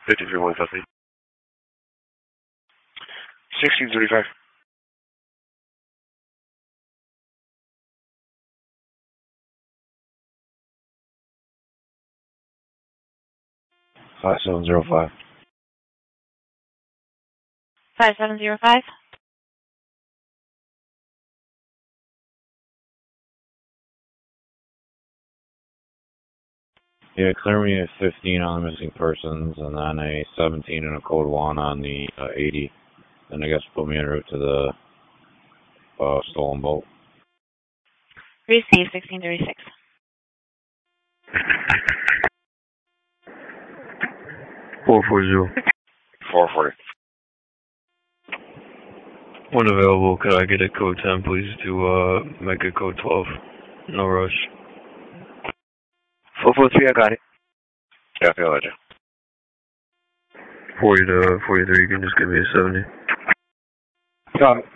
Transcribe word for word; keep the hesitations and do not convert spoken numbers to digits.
fifty-three one South. sixteen thirty-five. five seven zero five. five seven zero five. Yeah, clear me a fifteen on the missing persons, and then a seventeen and a code one on the uh, eighty. And I guess put me en route to the uh, stolen boat. Receive sixteen thirty-six. four forty. four forty. When available, could I get a code ten, please, to uh, make a code twelve? No rush. four four three, I got it. Yeah, I feel like it. forty to forty-three, you can just give me a seventy. Got it.